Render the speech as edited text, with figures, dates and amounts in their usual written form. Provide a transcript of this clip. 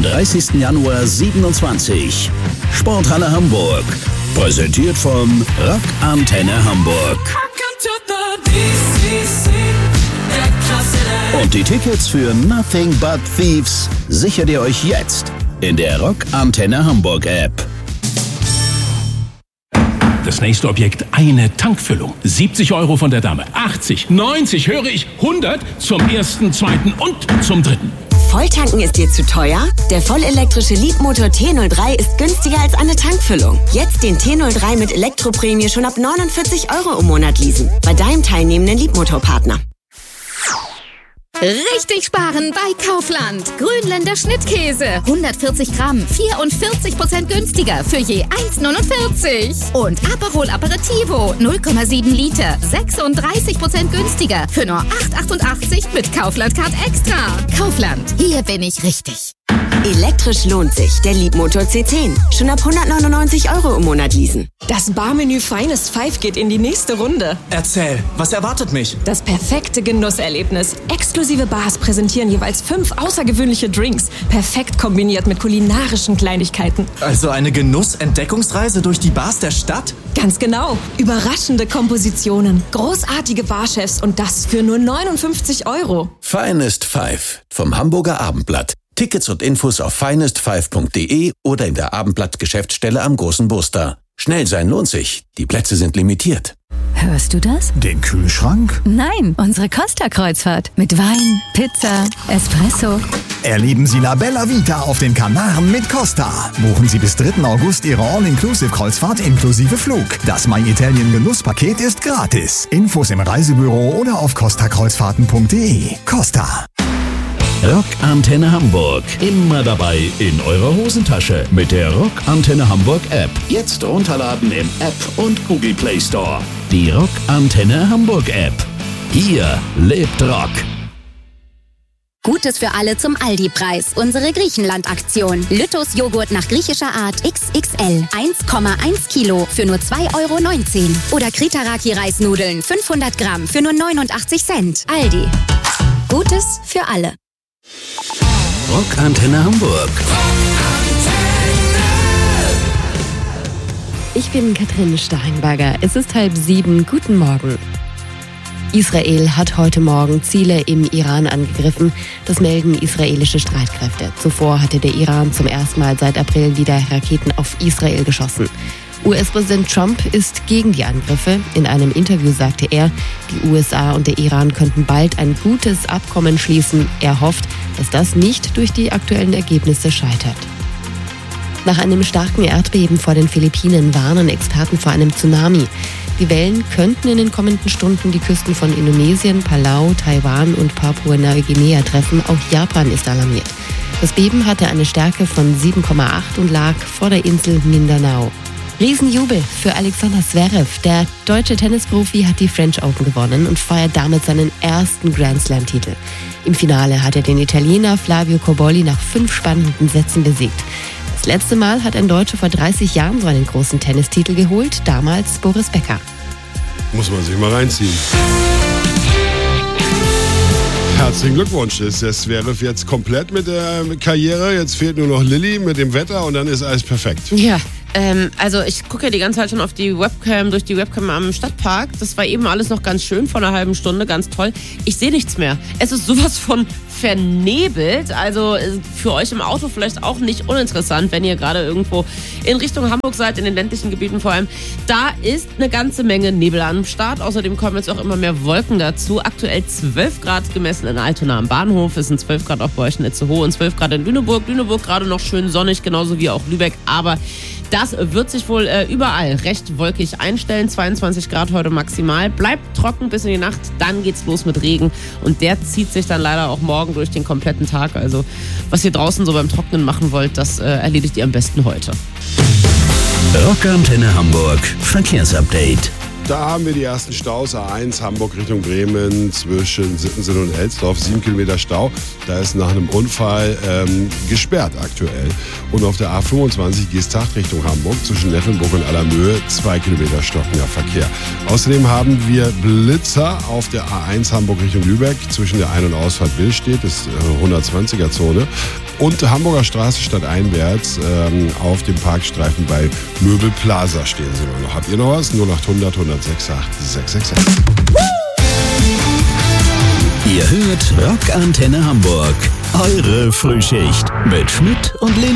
am 30. Januar 27. Sporthalle Hamburg. Präsentiert von Rock Antenne Hamburg. Und die Tickets für Nothing But Thieves sichert ihr euch jetzt in der Rock Antenne Hamburg App. Das nächste Objekt, eine Tankfüllung. 70 € von der Dame, 80, 90, höre ich, 100 zum ersten, zweiten und zum dritten. Volltanken ist dir zu teuer? Der vollelektrische Leapmotor T03 ist günstiger als eine Tankfüllung. Jetzt den T03 mit Elektroprämie schon ab 49 € im Monat leasen. Bei deinem teilnehmenden Leapmotor-Partner. Richtig sparen bei Kaufland. Grünländer Schnittkäse. 140 Gramm, 44% günstiger für je 1,49. Und Aperol Aperitivo, 0,7 Liter, 36% günstiger für nur 8,88 mit Kaufland-Card Extra. Kaufland, hier bin ich richtig. Elektrisch lohnt sich. Der Leapmotor C10. Schon ab 199 € im Monat leasen. Das Barmenü Finest Five geht in die nächste Runde. Erzähl, was erwartet mich? Das perfekte Genusserlebnis. Exklusive Bars präsentieren jeweils 5 außergewöhnliche Drinks. Perfekt kombiniert mit kulinarischen Kleinigkeiten. Also eine Genuss-Entdeckungsreise durch die Bars der Stadt? Ganz genau. Überraschende Kompositionen, großartige Barchefs und das für nur 59 €. Finest Five vom Hamburger Abendblatt. Tickets und Infos auf finest5.de oder in der Abendblatt-Geschäftsstelle am Großen Buster. Schnell sein lohnt sich. Die Plätze sind limitiert. Hörst du das? Den Kühlschrank? Nein, unsere Costa-Kreuzfahrt. Mit Wein, Pizza, Espresso. Erleben Sie La Bella Vita auf den Kanaren mit Costa. Buchen Sie bis 3. August Ihre All-Inclusive-Kreuzfahrt inklusive Flug. Das My Italien Genusspaket ist gratis. Infos im Reisebüro oder auf costakreuzfahrten.de. Costa. Rock Antenne Hamburg. Immer dabei in eurer Hosentasche mit der Rock Antenne Hamburg App. Jetzt runterladen im App und Google Play Store. Die Rock Antenne Hamburg App. Hier lebt Rock. Gutes für alle zum Aldi-Preis. Unsere Griechenland-Aktion. Lytos Joghurt nach griechischer Art XXL. 1,1 Kilo für nur 2,19 €. Oder Kritaraki-Reisnudeln 500 Gramm für nur 89 Cent. Aldi. Gutes für alle. Rock Antenne Hamburg. Ich bin Katrin Steinberger. Es ist 6:30. Guten Morgen. Israel hat heute Morgen Ziele im Iran angegriffen. Das melden israelische Streitkräfte. Zuvor hatte der Iran zum ersten Mal seit April wieder Raketen auf Israel geschossen. US-Präsident Trump ist gegen die Angriffe. In einem Interview sagte er, die USA und der Iran könnten bald ein gutes Abkommen schließen. Er hofft, dass das nicht durch die aktuellen Ergebnisse scheitert. Nach einem starken Erdbeben vor den Philippinen warnen Experten vor einem Tsunami. Die Wellen könnten in den kommenden Stunden die Küsten von Indonesien, Palau, Taiwan und Papua-Neuguinea treffen. Auch Japan ist alarmiert. Das Beben hatte eine Stärke von 7,8 und lag vor der Insel Mindanao. Riesenjubel für Alexander Zverev. Der deutsche Tennisprofi hat die French Open gewonnen und feiert damit seinen ersten Grand Slam-Titel. Im Finale hat er den Italiener Flavio Cobolli nach 5 spannenden Sätzen besiegt. Das letzte Mal hat ein Deutscher vor 30 Jahren so einen großen Tennistitel geholt, damals Boris Becker. Muss man sich mal reinziehen. Herzlichen Glückwunsch. Ist der Zverev jetzt komplett mit der Karriere? Jetzt fehlt nur noch Lilly mit dem Wetter und dann ist alles perfekt. Ja, also ich gucke ja die ganze Zeit schon auf die Webcam, durch die Webcam am Stadtpark. Das war eben alles noch ganz schön, vor einer halben Stunde, ganz toll. Ich sehe nichts mehr. Es ist sowas von vernebelt, also für euch im Auto vielleicht auch nicht uninteressant, wenn ihr gerade irgendwo in Richtung Hamburg seid, in den ländlichen Gebieten vor allem. Da ist eine ganze Menge Nebel am Start. Außerdem kommen jetzt auch immer mehr Wolken dazu. Aktuell 12 Grad gemessen in Altona am Bahnhof. Es sind 12 Grad auch bei euch in Itzehoe und 12 Grad in Lüneburg. Lüneburg gerade noch schön sonnig, genauso wie auch Lübeck. Aber das wird sich wohl überall recht wolkig einstellen. 22 Grad heute maximal. Bleibt trocken bis in die Nacht. Dann geht's los mit Regen. Und der zieht sich dann leider auch morgen durch den kompletten Tag. Also was ihr draußen so beim Trocknen machen wollt, das erledigt ihr am besten heute. Rock Antenne Hamburg. Verkehrsupdate. Da haben wir die ersten Staus. A1 Hamburg Richtung Bremen zwischen Sittensen und Elsdorf. 7 Kilometer Stau. Da ist nach einem Unfall gesperrt aktuell. Und auf der A25 Geesthacht Richtung Hamburg zwischen Neffenburg und Allermöhe 2 Kilometer stockender Verkehr. Außerdem haben wir Blitzer auf der A1 Hamburg Richtung Lübeck zwischen der Ein- und Ausfahrt Billstedt, das 120er Zone. Und Hamburger Straße stadteinwärts auf dem Parkstreifen bei Möbel Plaza stehen sie immer noch. Habt ihr noch was? 0800 106 8666. Ihr hört Rock Antenne Hamburg. Eure Frühschicht mit Schmidt und Lena.